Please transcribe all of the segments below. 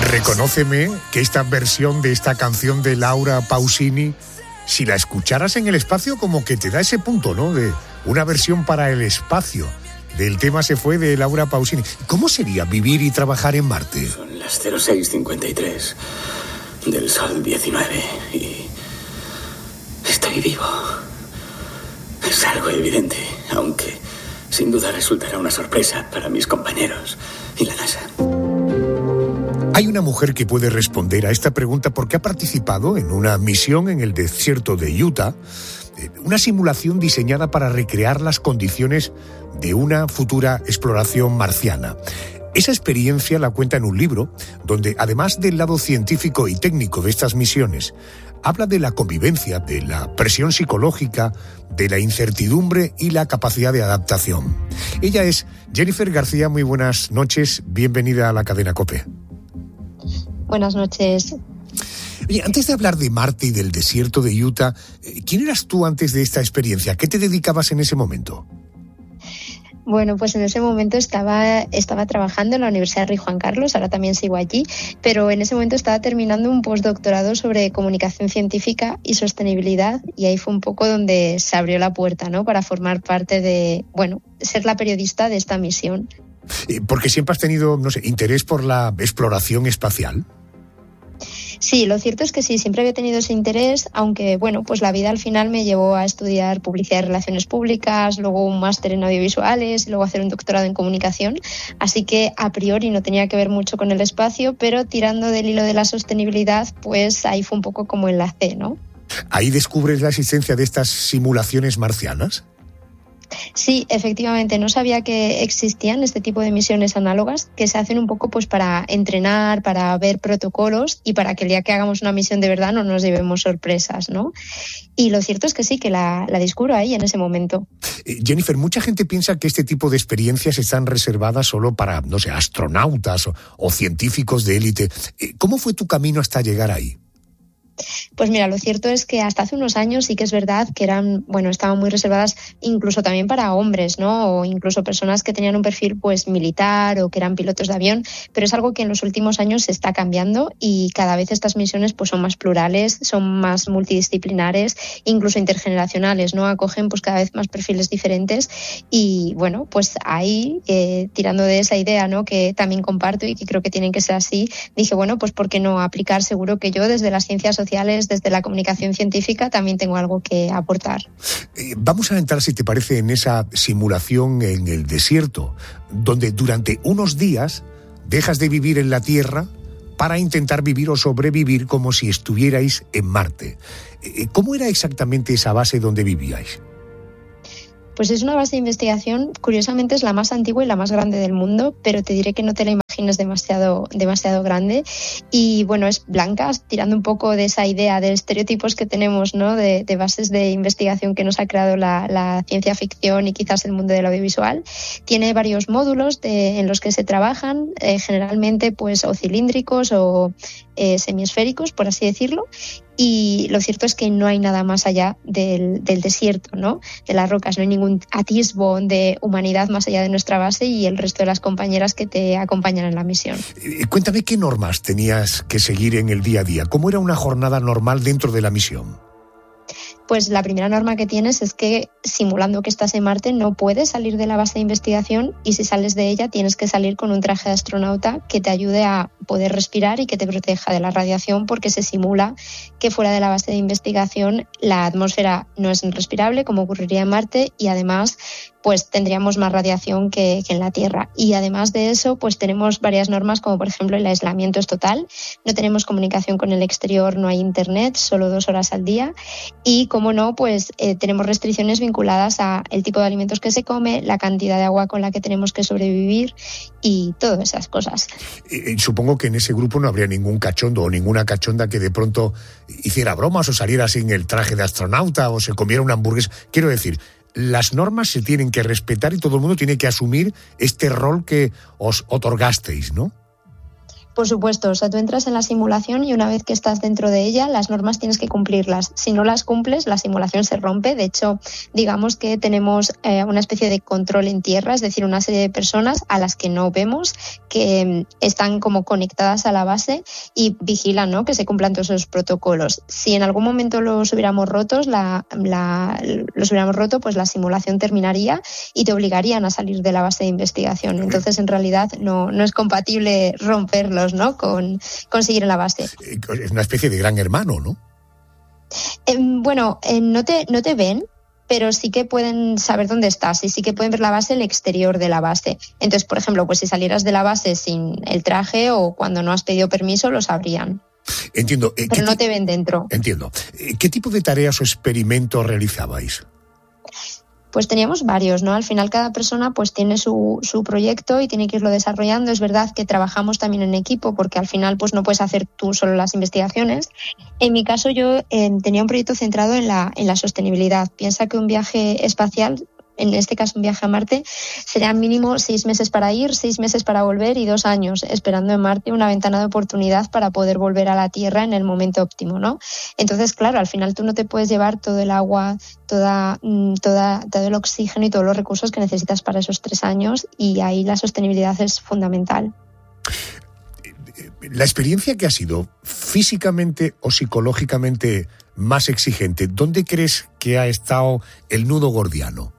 Reconóceme que esta versión de esta canción de Laura Pausini, si la escucharas en el espacio, como que te da ese punto, ¿no? De una versión para el espacio. Del tema Se fue de Laura Pausini. ¿Cómo sería vivir y trabajar en Marte? Son las 06:53 del Sol 19 y estoy vivo. Es algo evidente, aunque sin duda resultará una sorpresa para mis compañeros y la NASA. Hay una mujer que puede responder a esta pregunta porque ha participado en una misión en el desierto de Utah, una simulación diseñada para recrear las condiciones de una futura exploración marciana. Esa experiencia la cuenta en un libro donde, además del lado científico y técnico de estas misiones, habla de la convivencia, de la presión psicológica, de la incertidumbre y la capacidad de adaptación. Ella es Jennifer García. Muy buenas noches, bienvenida a la cadena COPE. Buenas noches. Oye, antes de hablar de Marte y del desierto de Utah, ¿quién eras tú antes de esta experiencia? ¿A qué te dedicabas en ese momento? Bueno, pues en ese momento estaba trabajando en la Universidad Rey Juan Carlos, ahora también sigo allí, pero en ese momento estaba terminando un postdoctorado sobre comunicación científica y sostenibilidad, y ahí fue un poco donde se abrió la puerta, ¿no?, para formar parte de, ser la periodista de esta misión. Porque siempre has tenido, interés por la exploración espacial. Sí, lo cierto es que sí, siempre había tenido ese interés, aunque, pues la vida al final me llevó a estudiar publicidad y relaciones públicas, luego un máster en audiovisuales y luego hacer un doctorado en comunicación, así que a priori no tenía que ver mucho con el espacio, pero tirando del hilo de la sostenibilidad, pues ahí fue un poco como enlace, ¿no? ¿Ahí descubres la existencia de estas simulaciones marcianas? Sí, efectivamente, no sabía que existían este tipo de misiones análogas que se hacen un poco pues para entrenar, para ver protocolos y para que el día que hagamos una misión de verdad no nos llevemos sorpresas, ¿no? Y lo cierto es que sí, que la descubro ahí en ese momento. Jennifer, mucha gente piensa que este tipo de experiencias están reservadas solo para, astronautas o científicos de élite. ¿Cómo fue tu camino hasta llegar ahí? Pues mira, lo cierto es que hasta hace unos años sí que es verdad que estaban muy reservadas incluso también para hombres, ¿no? O incluso personas que tenían un perfil pues militar o que eran pilotos de avión, pero es algo que en los últimos años se está cambiando y cada vez estas misiones pues son más plurales, son más multidisciplinares, incluso intergeneracionales, ¿no? Acogen pues cada vez más perfiles diferentes y pues ahí tirando de esa idea, ¿no?, que también comparto y que creo que tienen que ser así, dije, pues ¿por qué no aplicar? Seguro que yo desde las ciencias sociales, desde la comunicación científica, también tengo algo que aportar. Vamos a entrar, si te parece, en esa simulación en el desierto, donde durante unos días dejas de vivir en la Tierra para intentar vivir o sobrevivir como si estuvierais en Marte. ¿Cómo era exactamente esa base donde vivíais? Pues es una base de investigación, curiosamente es la más antigua y la más grande del mundo, pero te diré que no te la imagines demasiado grande. Y es blanca, tirando un poco de esa idea de estereotipos que tenemos, ¿no?, de bases de investigación que nos ha creado la ciencia ficción y quizás el mundo del audiovisual. Tiene varios módulos en los que se trabajan, generalmente pues o cilíndricos o semiesféricos, por así decirlo. Y lo cierto es que no hay nada más allá del desierto, ¿no?, de las rocas. No hay ningún atisbo de humanidad más allá de nuestra base y el resto de las compañeras que te acompañan en la misión. Cuéntame qué normas tenías que seguir en el día a día. ¿Cómo era una jornada normal dentro de la misión? Pues la primera norma que tienes es que, simulando que estás en Marte, no puedes salir de la base de investigación y si sales de ella tienes que salir con un traje de astronauta que te ayude a poder respirar y que te proteja de la radiación, porque se simula que fuera de la base de investigación la atmósfera no es respirable, como ocurriría en Marte, y además pues tendríamos más radiación que en la Tierra. Y además de eso, pues tenemos varias normas, como por ejemplo el aislamiento es total, no tenemos comunicación con el exterior, no hay internet, solo 2 horas al día, y como no, pues tenemos restricciones vinculadas a el tipo de alimentos que se come, la cantidad de agua con la que tenemos que sobrevivir y todas esas cosas. Supongo que en ese grupo no habría ningún cachondo o ninguna cachonda que de pronto hiciera bromas o saliera sin el traje de astronauta o se comiera una hamburguesa. Quiero decir, las normas se tienen que respetar y todo el mundo tiene que asumir este rol que os otorgasteis, ¿no? Por supuesto, o sea, tú entras en la simulación y una vez que estás dentro de ella, las normas tienes que cumplirlas. Si no las cumples, la simulación se rompe. De hecho, digamos que tenemos una especie de control en tierra, es decir, una serie de personas a las que no vemos, que están como conectadas a la base y vigilan, ¿no?, que se cumplan todos esos protocolos. Si en algún momento los hubiéramos roto, pues la simulación terminaría y te obligarían a salir de la base de investigación. Entonces, en realidad, no es compatible romperlos, ¿no?, con seguir en la base. Es una especie de gran hermano, ¿no? No te ven, pero sí que pueden saber dónde estás y sí que pueden ver la base, el exterior de la base. Entonces, por ejemplo, pues si salieras de la base sin el traje o cuando no has pedido permiso, lo sabrían. Entiendo. Pero no te ven dentro. Entiendo. ¿Qué tipo de tareas o experimentos realizabais? Pues teníamos varios, ¿no? Al final cada persona pues tiene su proyecto y tiene que irlo desarrollando. Es verdad que trabajamos también en equipo porque al final pues no puedes hacer tú solo las investigaciones. En mi caso yo tenía un proyecto centrado en la sostenibilidad. Piensa que un viaje espacial, en este caso un viaje a Marte, serán mínimo 6 meses para ir, 6 meses para volver y 2 años esperando en Marte una ventana de oportunidad para poder volver a la Tierra en el momento óptimo, ¿no? Entonces, claro, al final tú no te puedes llevar todo el agua, todo el oxígeno y todos los recursos que necesitas para esos 3 años y ahí la sostenibilidad es fundamental. La experiencia que ha sido físicamente o psicológicamente más exigente, ¿dónde crees que ha estado el nudo gordiano?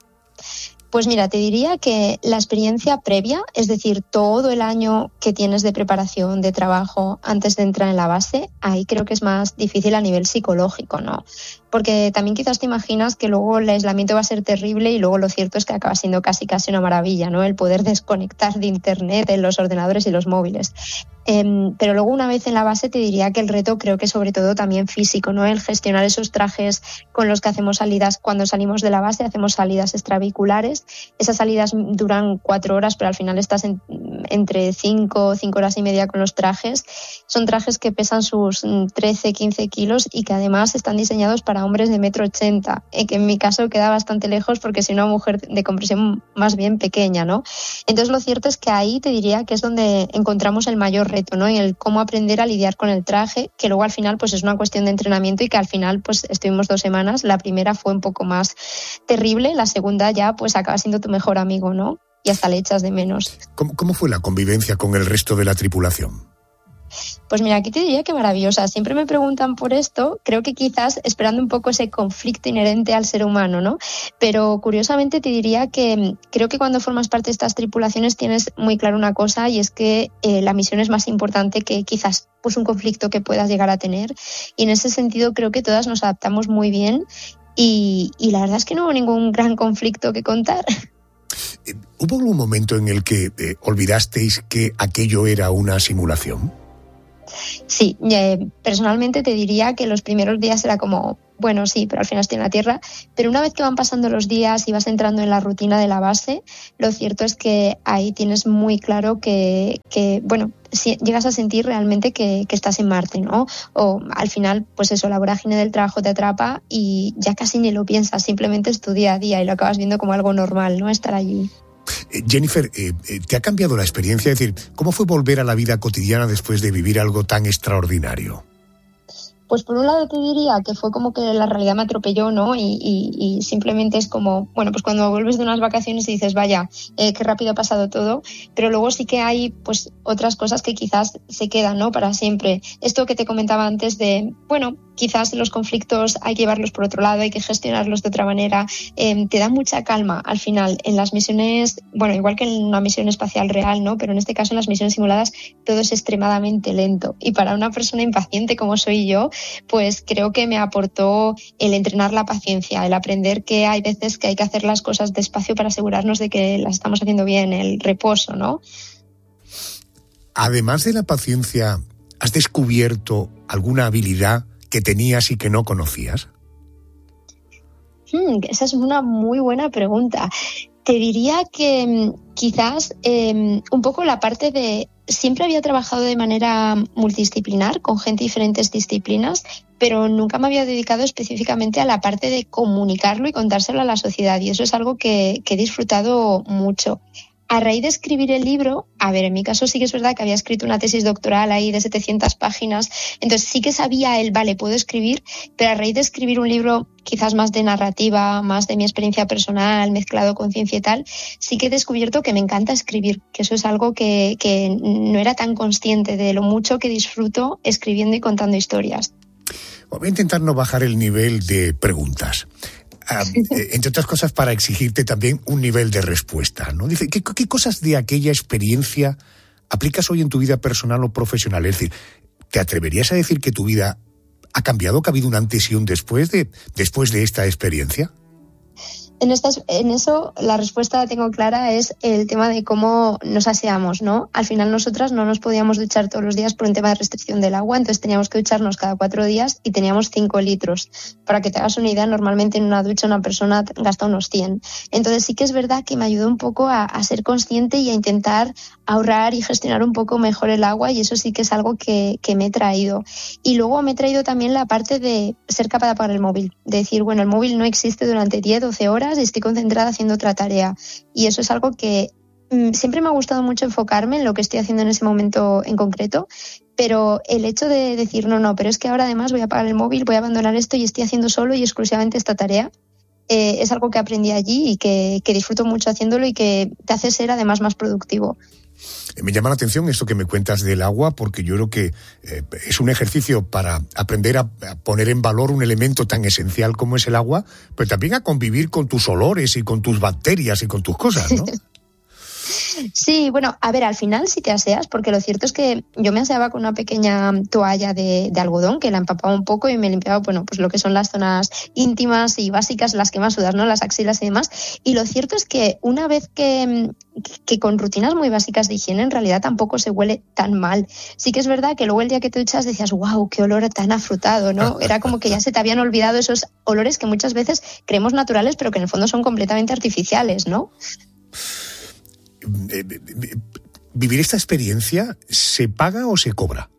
Pues mira, te diría que la experiencia previa, es decir, todo el año que tienes de preparación, de trabajo antes de entrar en la base, ahí creo que es más difícil a nivel psicológico, ¿no? Porque también quizás te imaginas que luego el aislamiento va a ser terrible y luego lo cierto es que acaba siendo casi una maravilla, ¿no? El poder desconectar de internet en los ordenadores y los móviles. Pero luego una vez en la base te diría que el reto creo que sobre todo también físico, ¿no? El gestionar esos trajes con los que hacemos salidas cuando salimos de la base, hacemos salidas extravehiculares. Esas salidas duran 4 horas, pero al final estás entre 5 horas y media con los trajes. Son trajes que pesan sus 13, 15 kilos y que además están diseñados para hombres de 1,80 m, que en mi caso queda bastante lejos porque soy una mujer de compresión más bien pequeña, ¿no? Entonces lo cierto es que ahí te diría que es donde encontramos el mayor reto, ¿no? En el cómo aprender a lidiar con el traje, que luego al final pues es una cuestión de entrenamiento y que al final pues estuvimos 2 semanas. La primera fue un poco más terrible, la segunda ya pues acaba siendo tu mejor amigo, ¿no? Y hasta le echas de menos. ¿Cómo fue la convivencia con el resto de la tripulación? Pues mira, aquí te diría que maravillosa. Siempre me preguntan por esto, creo que quizás esperando un poco ese conflicto inherente al ser humano, ¿no? Pero curiosamente te diría que creo que cuando formas parte de estas tripulaciones tienes muy claro una cosa y es que la misión es más importante que quizás pues un conflicto que puedas llegar a tener. Y en ese sentido creo que todas nos adaptamos muy bien y la verdad es que no hubo ningún gran conflicto que contar. ¿Hubo algún momento en el que olvidasteis que aquello era una simulación? Sí, personalmente te diría que los primeros días era como, bueno, sí, pero al final estoy en la Tierra. Pero una vez que van pasando los días y vas entrando en la rutina de la base, lo cierto es que ahí tienes muy claro que si llegas a sentir realmente que estás en Marte, ¿no? O al final, pues eso, la vorágine del trabajo te atrapa y ya casi ni lo piensas, simplemente es tu día a día y lo acabas viendo como algo normal, ¿no? Estar allí. Jennifer, ¿te ha cambiado la experiencia? Es decir, ¿cómo fue volver a la vida cotidiana después de vivir algo tan extraordinario? Pues por un lado te diría que fue como que la realidad me atropelló, ¿no? Y simplemente es como, bueno, pues cuando vuelves de unas vacaciones y dices, vaya, qué rápido ha pasado todo, pero luego sí que hay pues otras cosas que quizás se quedan, ¿no? Para siempre. Esto que te comentaba antes de, bueno, quizás los conflictos hay que llevarlos por otro lado, hay que gestionarlos de otra manera, te da mucha calma al final. En las misiones, bueno, igual que en una misión espacial real, ¿no? Pero en este caso en las misiones simuladas todo es extremadamente lento y para una persona impaciente como soy yo, pues creo que me aportó el entrenar la paciencia, el aprender que hay veces que hay que hacer las cosas despacio para asegurarnos de que las estamos haciendo bien, el reposo, ¿no? Además de la paciencia, ¿has descubierto alguna habilidad que tenías y que no conocías? Esa es una muy buena pregunta. Te diría que quizás un poco la parte de... Siempre había trabajado de manera multidisciplinar con gente de diferentes disciplinas, pero nunca me había dedicado específicamente a la parte de comunicarlo y contárselo a la sociedad y eso es algo que he disfrutado mucho. A raíz de escribir el libro, a ver, en mi caso sí que es verdad que había escrito una tesis doctoral ahí de 700 páginas, entonces sí que sabía vale, puedo escribir, pero a raíz de escribir un libro quizás más de narrativa, más de mi experiencia personal, mezclado con ciencia y tal, sí que he descubierto que me encanta escribir, que eso es algo que no era tan consciente de lo mucho que disfruto escribiendo y contando historias. Voy a intentar no bajar el nivel de preguntas. Entre otras cosas, para exigirte también un nivel de respuesta, ¿no? Dice, ¿qué cosas de aquella experiencia aplicas hoy en tu vida personal o profesional? Es decir, ¿te atreverías a decir que tu vida ha cambiado, que ha habido un antes y un después de esta experiencia? En eso la respuesta la tengo clara, es el tema de cómo nos aseamos, ¿no? Al final nosotras no nos podíamos duchar todos los días por un tema de restricción del agua, entonces teníamos que ducharnos cada 4 días y teníamos 5 litros. Para que te hagas una idea, normalmente en una ducha una persona gasta unos 100. Entonces sí que es verdad que me ayudó un poco a ser consciente y a intentar ahorrar y gestionar un poco mejor el agua, y eso sí que es algo que me he traído. Y luego me he traído también la parte de ser capaz de apagar el móvil, de decir, bueno, el móvil no existe durante 10, 12 horas, y estoy concentrada haciendo otra tarea, y eso es algo que siempre me ha gustado mucho, enfocarme en lo que estoy haciendo en ese momento en concreto, pero el hecho de decir no, pero es que ahora además voy a apagar el móvil, voy a abandonar esto y estoy haciendo solo y exclusivamente esta tarea, es algo que aprendí allí y que disfruto mucho haciéndolo y que te hace ser además más productivo. Me llama la atención esto que me cuentas del agua, porque yo creo que es un ejercicio para aprender a poner en valor un elemento tan esencial como es el agua, pero también a convivir con tus olores y con tus bacterias y con tus cosas, ¿no? Sí, bueno, a ver, al final si te aseas, porque lo cierto es que yo me aseaba con una pequeña toalla de algodón que la empapaba un poco y me limpiaba, bueno, pues lo que son las zonas íntimas y básicas, las que más sudas, ¿no? Las axilas y demás. Y lo cierto es que una vez que con rutinas muy básicas de higiene en realidad tampoco se huele tan mal. Sí que es verdad que luego el día que te duchas decías, wow, qué olor tan afrutado, ¿no? Era como que ya se te habían olvidado esos olores que muchas veces creemos naturales, pero que en el fondo son completamente artificiales, ¿no? ¿Vivir esta experiencia se paga o se cobra?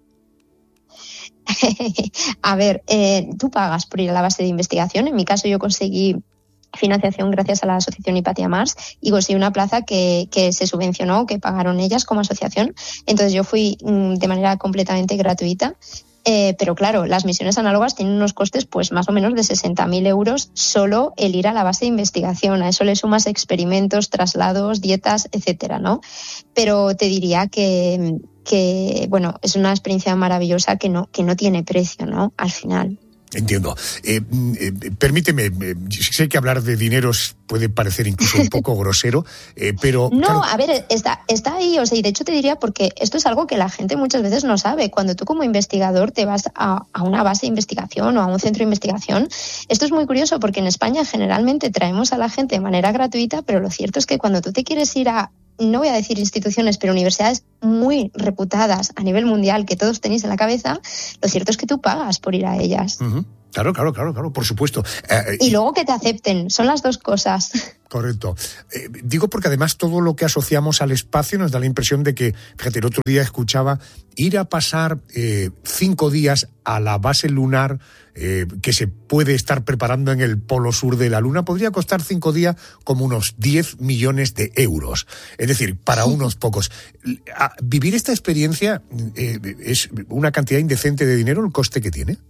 A ver, tú pagas por ir a la base de investigación. En mi caso yo conseguí financiación gracias a la asociación Hipatia Mars y conseguí una plaza que se subvencionó, que pagaron ellas como asociación. Entonces yo fui de manera completamente gratuita. Pero claro, las misiones análogas tienen unos costes pues más o menos de 60.000 euros solo el ir a la base de investigación. A eso le sumas experimentos, traslados, dietas, etcétera, ¿no? Pero te diría que bueno, es una experiencia maravillosa que no tiene precio, ¿no? Al final. Entiendo. Permíteme, sé que hablar de dineros puede parecer incluso un poco grosero, pero... No, claro... a ver, está ahí, o sea, y de hecho te diría, porque esto es algo que la gente muchas veces no sabe. Cuando tú como investigador te vas a una base de investigación o a un centro de investigación, esto es muy curioso porque en España generalmente traemos a la gente de manera gratuita, pero lo cierto es que cuando tú te quieres ir a, no voy a decir instituciones, pero universidades muy reputadas a nivel mundial que todos tenéis en la cabeza, lo cierto es que tú pagas por ir a ellas. Uh-huh. Claro, por supuesto. Y luego que te acepten, son las dos cosas. Correcto. Digo porque además todo lo que asociamos al espacio nos da la impresión de que, fíjate, el otro día escuchaba ir a pasar 5 días a la base lunar que se puede estar preparando en el polo sur de la Luna, podría costar 5 días como unos 10 millones de euros. Es decir, para unos pocos. ¿Vivir esta experiencia es una cantidad indecente de dinero el coste que tiene?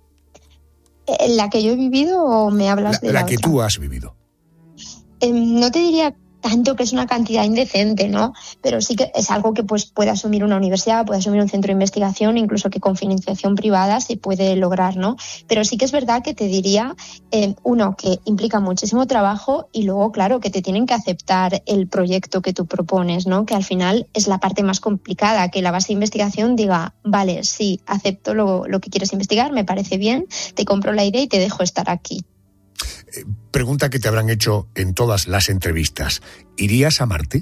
¿La que yo he vivido o me hablas de la que otra? Tú has vivido. No te diría tanto que es una cantidad indecente, ¿no? Pero sí que es algo que pues puede asumir una universidad, puede asumir un centro de investigación, incluso que con financiación privada se puede lograr, ¿no? Pero sí que es verdad que te diría, uno, que implica muchísimo trabajo y luego, claro, que te tienen que aceptar el proyecto que tú propones, ¿no? Que al final es la parte más complicada, que la base de investigación diga, vale, sí, acepto lo que quieres investigar, me parece bien, te compro la idea y te dejo estar aquí. Pregunta que te habrán hecho en todas las entrevistas. ¿Irías a Marte?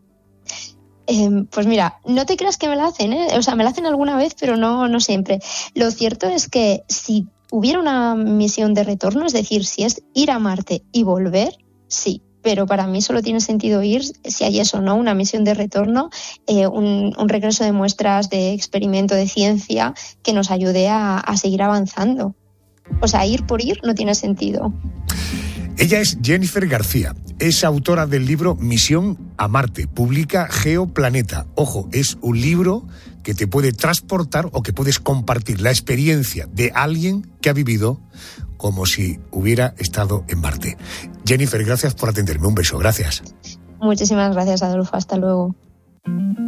Pues mira, no te creas que me la hacen, ¿eh? O sea, me la hacen alguna vez, pero no siempre. Lo cierto es que si hubiera una misión de retorno, es decir, si es ir a Marte y volver, sí. Pero para mí solo tiene sentido ir si hay eso, ¿no? Una misión de retorno, un regreso de muestras de experimento de ciencia que nos ayude a seguir avanzando. O sea, ir por ir no tiene sentido. Ella es Jennifer García, es autora del libro Misión a Marte, publica Geoplaneta. Ojo, es un libro que te puede transportar o que puedes compartir la experiencia de alguien que ha vivido como si hubiera estado en Marte. Jennifer, gracias por atenderme. Un beso, gracias. Muchísimas gracias, Adolfo. Hasta luego.